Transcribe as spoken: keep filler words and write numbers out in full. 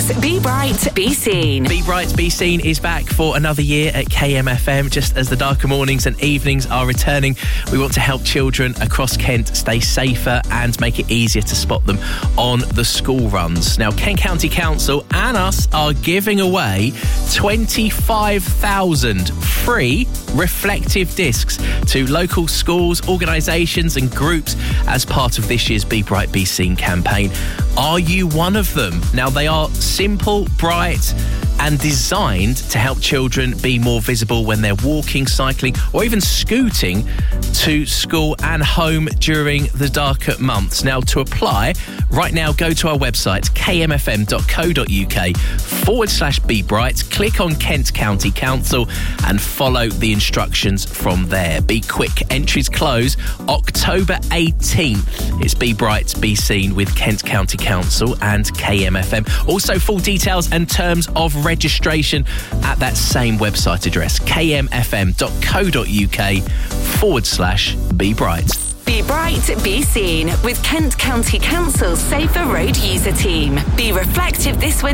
It's Be Bright, Be Seen. Be Bright, Be Seen is back for another year at K M F M. Just as the darker mornings and evenings are returning, we want to help children across Kent stay safer and make it easier to spot them on the school runs. Now, Kent County Council and us are giving away twenty-five thousand free reflective discs to local schools, organisations and groups as part of this year's Be Bright, Be Seen campaign. Are you one of them? Now, they are simple, bright and designed to help children be more visible when they're walking, cycling or even scooting to school and home during the darker months. Now, to apply, right now go to our website kmfm.co.uk forward slash Be Bright, click on Kent County Council and follow the instructions from there. Be quick, entries close October eighteenth. It's Be Bright, Be Seen with Kent County Council and K M F M. Also, full details and terms of registration at that same website address, kmfm.co.uk forward slash Be Bright. Be Bright, Be Seen with Kent County Council's Safer Road User Team. Be reflective this winter.